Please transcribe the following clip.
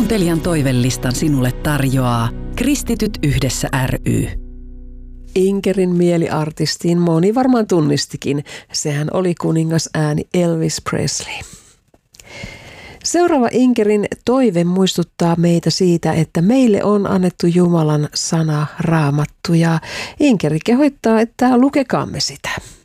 Kuuntelijan toivelistan sinulle tarjoaa Kristityt yhdessä ry. Inkerin mieliartistiin moni varmaan tunnistikin. Sehän oli kuningas ääni Elvis Presley. Seuraava Inkerin toive muistuttaa meitä siitä, että meille on annettu Jumalan sana Raamattu, ja Inkeri kehottaa, että lukekaamme sitä.